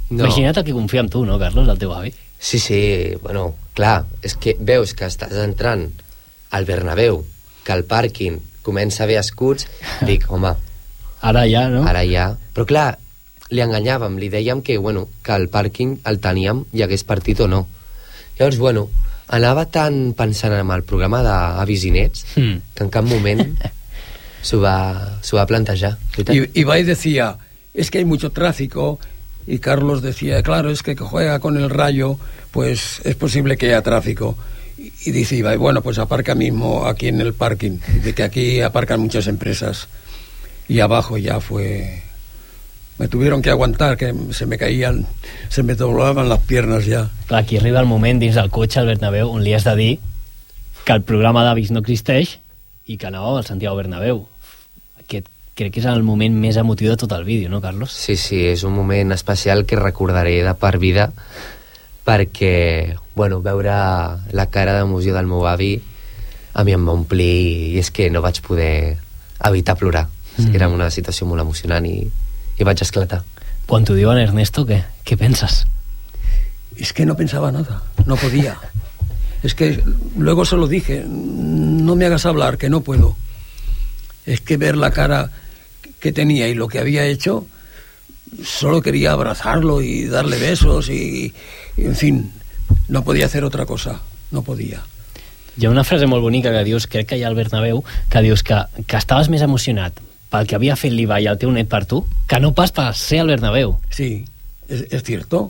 No. Imagina't que confia en tu, no, Carlos, el teu avi? Sí, bueno, clar, és que veus que estàs entrant al Bernabéu, que el pàrquing comença a haver escuts, dic, home... Ara ja, no? Ara ja. Però clar, li enganyàvem, li dèiem que, bueno, que el pàrquing el teníem i hagués partit o no. Llavors, bueno, anava tan pensant en el programa d'Avis i Nets que en cap moment s'ho va plantejar. Y Ibai decía, es que hay mucho tráfico, y Carlos decía, claro, es que juega con el Rayo, pues es posible que haya tráfico. Y dice Ibai, bueno, pues aparca mismo aquí en el parking, de que aquí aparcan muchas empresas. Y abajo ya fue... Me tuvieron que aguantar, que se me caían, se me doblaban las piernas ya. Clar, aquí arriba el moment dins del cotxe al Bernabéu on li has de dir que el programa d'Avis no existeix i que anàvem al Santiago Bernabéu. Aquest crec que és el moment més emotiu de tot el vídeo, no, Carlos? Sí, és un moment especial que recordaré de per vida perquè, bueno, veure la cara d'emoció del meu avi a mi em va omplir i és que no vaig poder evitar plorar. Era una situació molt emocionant i vaig esclatar. Quan t'ho diuen, Ernesto, què penses? Es que no pensaba nada, no podía. Es que luego se lo dije, no me hagas hablar, que no puedo. Es que ver la cara que tenía y lo que había hecho, solo quería abrazarlo y darle besos y en fin, no podía hacer otra cosa, no podía. Hi ha una frase molt bonica que dius, crec que hi ha al Bernabéu, que dius que estaves més emocionat pel que havia fet l'Ibai i el teu net per tu, que no pas per ser al Bernabéu. Sí, es cierto.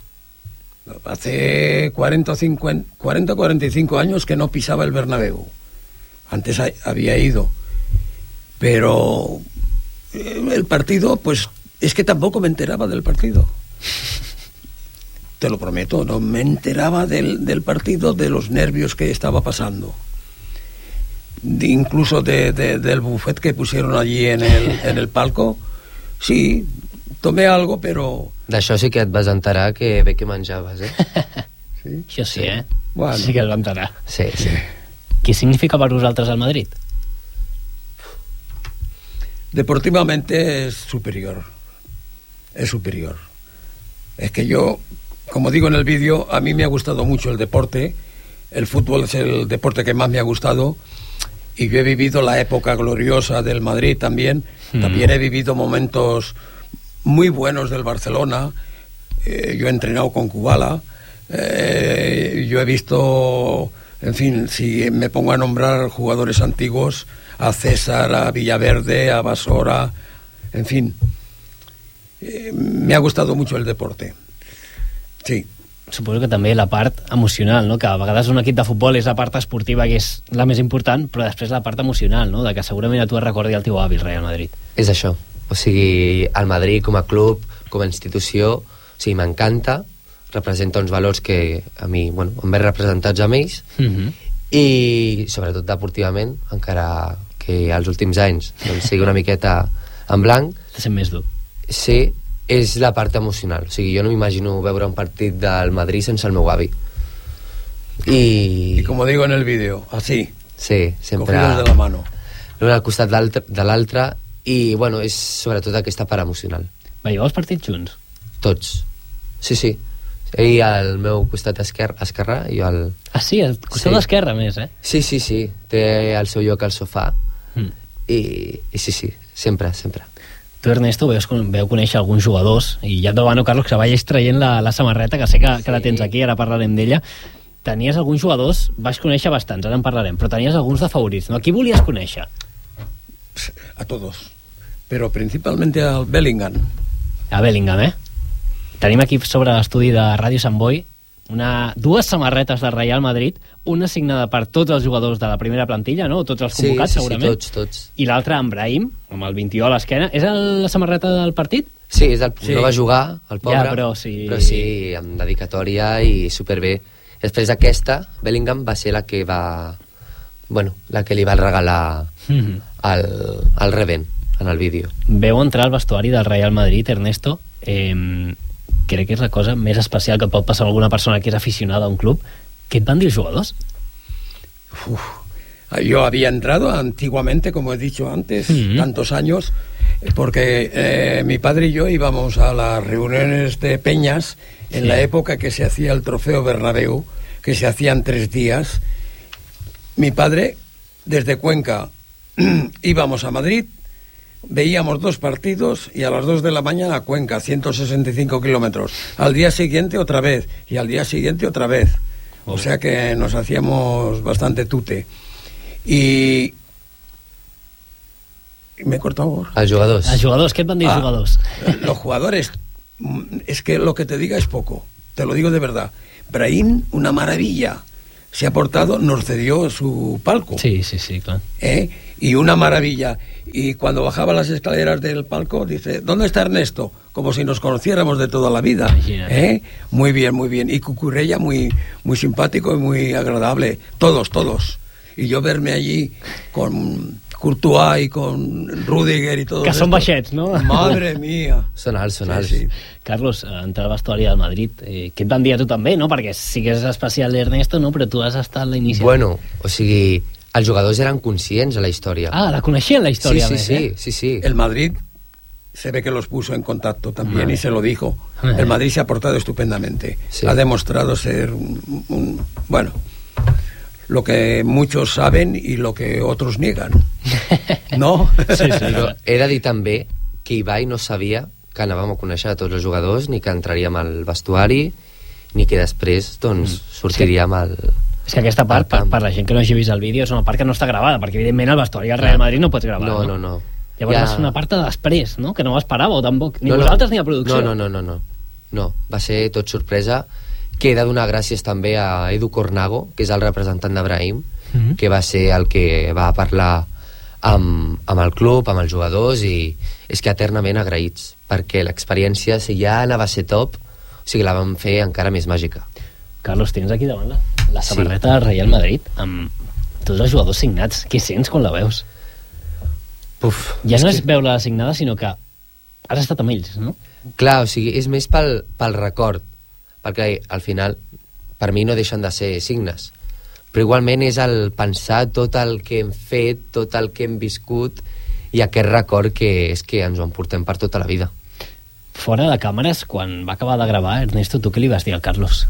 Hace 40 o 45 años que no pisaba el Bernabéu. Antes había ido. Pero el partido, pues es que tampoco me enteraba del partido. Te lo prometo, no me enteraba del partido, de los nervios que estaba pasando. Incluso del buffet que pusieron allí en el palco. Sí, tomé algo, però... D'això sí que et vas enterar que bé que menjaves, Sí? Això sí, Bueno. Sí que es va enterar. Sí. Què significa per vosaltres el Madrid? Deportivamente es superior. Es superior. Es que yo, como digo en el vídeo, a mí me ha gustado mucho el deporte. El fútbol es el deporte que más me ha gustado. Y yo he vivido la época gloriosa del Madrid también. También he vivido momentos muy buenos del Barcelona. Yo he entrenado con Kubala. Yo he visto, en fin, si me pongo a nombrar jugadores antiguos, a César, a Villaverde, a Basora, en fin. Me ha gustado mucho el deporte. Sí. Suposo que també la part emocional, no? Que a vegades un equip de futbol és la part esportiva, que és la més important, però després la part emocional, no? De que segurament a tu et recordi el teu avi, el Real Madrid. És això. O sigui, el Madrid com a club, com a institució, o sigui, m'encanta, representa uns valors que a mi, bueno, em veig representats amb ells, i sobretot deportivament, encara que als últims anys doncs, sigui una miqueta en blanc. Està sent més dur. Sí, és la part emocional. O sigui, jo no m'imagino veure un partit del Madrid sense el meu avi. Y como digo en el vídeo, así. Sí, sempre cogidos de la mano. L'un al costat de l'altre, i bueno, és sobretot aquesta part emocional. Veieu els partits junts? Tots. Sí. Ell al meu costat esquerre i jo al... Ah, sí? El costat esquerre, més, Sí. Té el seu lloc al sofà. I sí, sempre. Tu, Ernesto, veu conèixer alguns jugadors, i ja et demano, Carlos, que vagis traient la samarreta, que sé que la tens aquí, ara parlarem d'ella. Tenies alguns jugadors, vas conèixer bastants, ara en parlarem, però tenies alguns de favorits, no? A qui volies conèixer? A todos, pero principalmente al Bellingham. A Bellingham, Tenim aquí sobre l'estudi de Ràdio Sant Boi dues samarretes del Real Madrid, una signada per tots els jugadors de la primera plantilla, no? Tots els convocats, segurament. Sí, tots. I l'altra amb Brahim, amb el 21 a l'esquena. És la samarreta del partit? Sí, no va jugar, el pobre, ja, però sí, amb dedicatòria i superbé. Després aquesta, Bellingham va ser la que li va regalar al Reven en el vídeo. Veu entrar al vestuari del Real Madrid, Ernesto, crec que és la cosa més especial que pot passar a alguna persona que és aficionada a un club. ¿Qué van a decir los jugadores? Yo había entrado antiguamente, como he dicho antes, tantos años, porque mi padre y yo íbamos a las reuniones de peñas en la época que se hacía el Trofeo Bernabéu, que se hacían 3 días. Mi padre, desde Cuenca, íbamos a Madrid, veíamos 2 partidos y a las 2 de la mañana a Cuenca, 165 kilómetros. Al día siguiente otra vez y al día siguiente otra vez. O sea que nos hacíamos bastante tute. Y me he cortado. Els jugadors. Els jugadors, què et van dir els jugadors? Los jugadores, es que lo que te diga es poco, te lo digo de verdad. Brahim, una maravilla. Se ha portado, nos cedió su palco. Sí, claro. Y una maravilla. Y cuando bajaba las escaleras del palco, dice, ¿dónde está Ernesto? Como si nos conociéramos de toda la vida. Muy bien, muy bien. Y Cucurella, muy simpático y muy agradable. Todos. Y yo verme allí con Courtois y con Rüdiger y todo. Que són baixets, no? Madre mía. Són alts. Sí. Carlos, entrar al vestuari del Madrid, què et van dir a tu també, no? Perquè sí que és especial l'Ernesto, no? Però tu has estat a l'inici. Bueno, o sigui, els jugadors eren conscients de la història. La coneixien, la història. Sí. El Madrid se ve que los puso en contacto también y se lo dijo. El Madrid se ha portado estupendamente. Sí. Ha demostrado ser bueno, lo que muchos saben y lo que otros niegan. No? Sí. Però he de dir també que Ibai no sabia que anàvem a conèixer a tots els jugadors, ni que entraríem al vestuari, ni que després doncs, sortiríem al... És que aquesta part, per la gent que no hagi vist el vídeo, és una part que no està gravada, perquè evidentment al vestuari del Real Madrid no pots gravar. No. Llavors va ser una part de després, no? Que no ho esperàveu tampoc, ni vosaltres ni a producció. No, va ser tot sorpresa. Que he de donar gràcies també a Edu Cornago, que és el representant de Brahim, que va ser el que va parlar amb el club, amb els jugadors, i és que eternament agraïts, perquè l'experiència, si ja anava a ser top, o sigui, la vam fer encara més màgica. Carlos, tens aquí davant la samarreta del Real Madrid amb tots els jugadors signats. Què sents quan la veus? Ja no és veure-la signada, sinó que has estat amb ells, no? Clar, o sigui, és més pel record, perquè al final per mi no deixen de ser signes, però igualment és el pensar tot el que hem fet, tot el que hem viscut, i aquest record que és que ens ho emportem per tota la vida. Fora de càmeres, quan va acabar de gravar, Ernesto, tu què li vas dir al Carlos?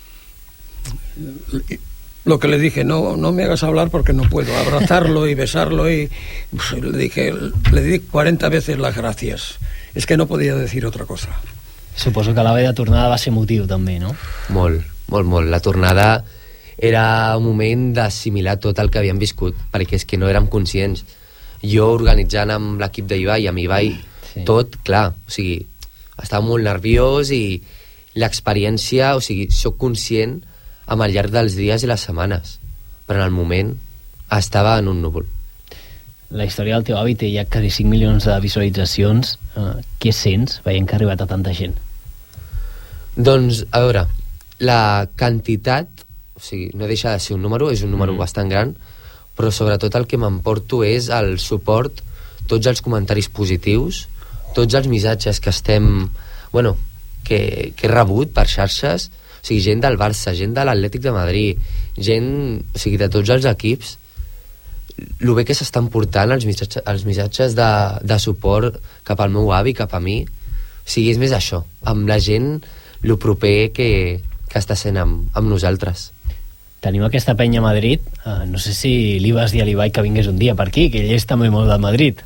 Lo que le dije, no me hagas hablar porque no puedo, abrazarlo y besarlo, y le di 40 veces las gracias. Es que no podía decir otra cosa. Suposo que la vella tornada va ser emotiu també, no? Molt. La tornada era un moment d'assimilar tot el que havíem viscut, perquè és que no érem conscients. Jo organitzant amb l'equip d'Ibai, amb Ibai, tot, clar, o sigui, estava molt nerviós, i l'experiència, o sigui, soc conscient amb el llarg dels dies i les setmanes, però en el moment estava en un núvol. La història del teu avi té ja quasi 5 milions de visualitzacions. Què sents veient que ha arribat a tanta gent? Doncs, a veure, la quantitat, o sigui, no deixa de ser un número, és un número bastant gran, però sobretot el que m'emporto és el suport, tots els comentaris positius, tots els missatges que que he rebut per xarxes, o sigui, gent del Barça, gent de l'Atlètic de Madrid, gent, o sigui, de tots els equips, el bé que s'estan portant els missatges de suport cap al meu avi, cap a mi, o sigui, és més això, amb la gent, el proper que està sent amb nosaltres. Tenim aquesta penya a Madrid, no sé si li vas dir a l'Ibai que vingués un dia per aquí, que ell és també molt de Madrid.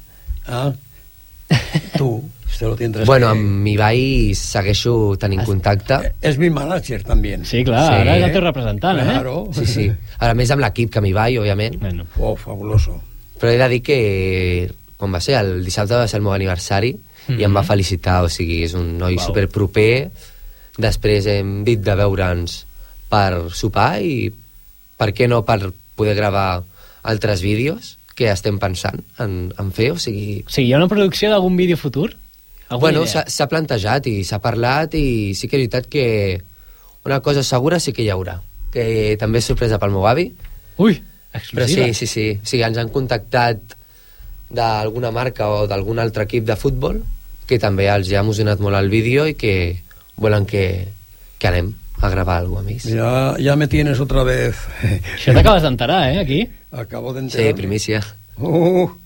Tu, se lo tendrás bueno, amb Ibai segueixo tenint contacte. És mi manager, també. Sí, clar, ara és el teu representant, claro. Sí. A més amb l'equip que amb Ibai, òbviament. Fabuloso. Però he de dir que quan va ser, el dissabte va ser el meu aniversari, i em va felicitar, o sigui, és un noi superproper. Després hem dit de veure'ns per sopar, i per què no per poder gravar altres vídeos que estem pensant en fer, o sigui... Sí, hi ha una producció d'algun vídeo futur? Bueno, s'ha plantejat i s'ha parlat, i sí que és veritat que una cosa segura sí que hi haurà, que també és sorpresa pel meu avi. Ui, exclusiva. Però sí, o sigui, ens han contactat d'alguna marca o d'algun altre equip de futbol que també els ha emocionat molt el vídeo i que volen que anem a grabar alguna cosa més. Ya me tienes otra vez. Això t'acabes d'enterar, aquí? Acabo de enterar. Sí, primícia.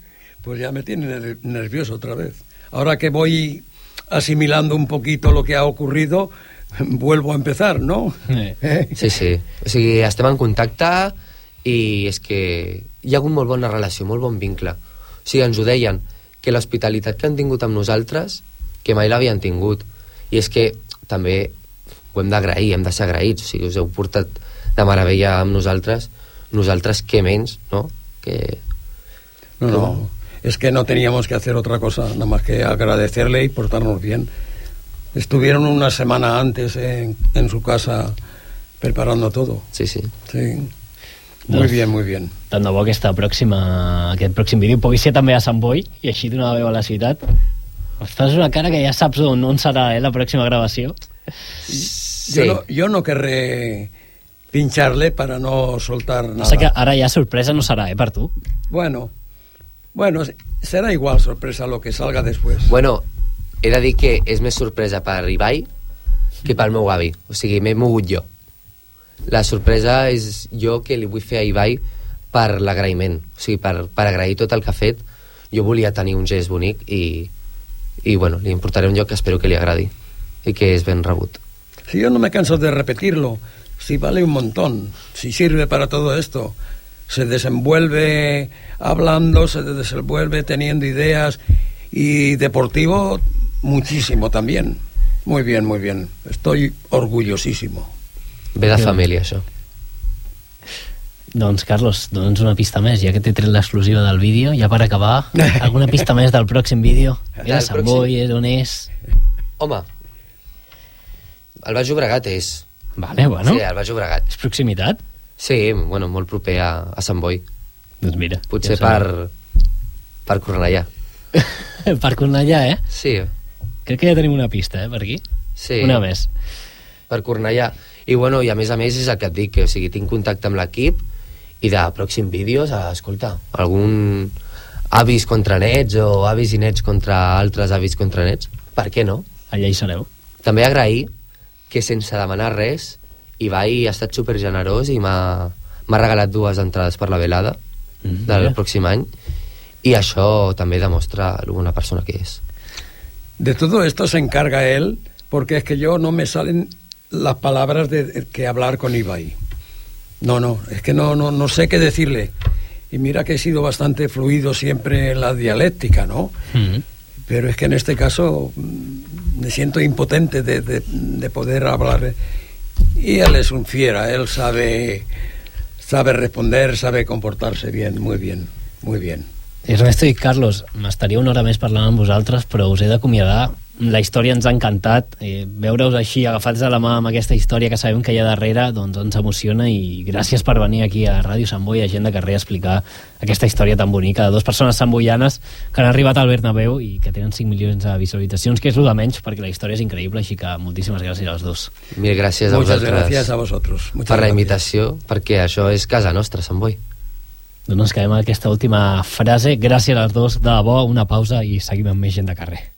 Pues ya me tiene nervioso otra vez. Ahora que voy asimilando un poquito lo que ha ocurrido, vuelvo a empezar, ¿no? Sí, sí. O sigui, estem en contacte i és que hi ha hagut molt bona relació, molt bon vincle. O sigui, ens ho deien, que l'hospitalitat que han tingut amb nosaltres, que mai l'havien tingut. I és que també ho hem d'agrair, hem de ser agraïts. O sigui, us heu portat de meravella amb nosaltres què menys, ¿no? Que... No, es que no teníamos que hacer otra cosa, nada más que agradecerle y portarnos bien. Estuvieron una semana antes en su casa preparando todo. Sí, sí. Sí. Muy bien, muy bien. Tant de bo aquest pròxim vídeo pugui ser també a Sant Boi i així donar veu a la ciutat. Estàs una cara que ja saps on serà la pròxima gravació. Sí. Yo no querré pincharle para no soltar nada. O sigui que ara ja sorpresa no serà, per tu? Bueno, será igual sorpresa lo que salga después. Bueno, he de dir que és més sorpresa per Ibai que pel meu avi. O sigui, m'he mogut jo. La sorpresa és jo que li vull fer a Ibai per l'agraïment. O sigui, per agrair tot el que ha fet. Jo volia tenir un gest bonic i bueno, li importaré un lloc que espero que li agradi i que és ben rebut. Si yo no me canso de repetirlo, si vale un montón, si sirve para todo esto, se desenvuelve hablando, se desenvuelve teniendo ideas, y deportivo muchísimo también. Muy bien, muy bien. Estoy orgullosísimo. Ve de família, això. Doncs, Carlos, dona'ns una pista més, ja que t'he tret l'exclusiva del vídeo, ja per acabar, alguna pista més del pròxim vídeo? Era Sant Boi, on és? Home, el Baix Llobregat és. Vale, bueno. Sí, el Baix Llobregat. És proximitat? Sí, bueno, molt proper a Sant Boi. Doncs mira. Potser per Cornellà. Per Cornellà, Sí. Crec que ja tenim una pista, per aquí. Sí. Una més. Per Cornellà. I bueno, i a més és el que et dic, que o sigui, tinc contacte amb l'equip i de pròxims vídeos, escolta, algun avis contra nets o avis i nets contra altres avis contra nets, per què no? Allà hi sereu. També agrair que sense demanar res Ibai ha estat supergenerós i m'ha regalat 2 entrades per la velada del pròxim any, y això també demostra una persona que es. De todo esto se encarga él, porque es que yo no me salen las palabras de que hablar con Ibai. No, es que no sé qué decirle. Y mira que he sido bastante fluido siempre en la dialéctica, ¿no? Pero es que en este caso me siento impotente de poder hablar. Y él es un fiera, él sabe responder, sabe comportarse bien, muy bien, muy bien. Ernesto i Carlos, m'estaria una hora més parlant amb vosaltres, però us he d'acomiadar. La història ens ha encantat. Veure-us així, agafats de la mà amb aquesta història que sabem que hi ha darrere, doncs ens emociona, i gràcies per venir aquí a Ràdio Sant Boi, a Gent de Carrer, a explicar aquesta història tan bonica de 2 persones santboianes que han arribat al Bernabéu i que tenen 5 milions de visualitzacions, que és el de menys, perquè la història és increïble, així que moltíssimes gràcies als dos. Mil gràcies a vosaltres. Muchas gracias a vosotros. Per la invitació, perquè això és casa nostra, Sant Boi. Doncs ens quedem amb aquesta última frase. Gràcies als dos, de debò, una pausa i seguim amb més Gent de Carrer.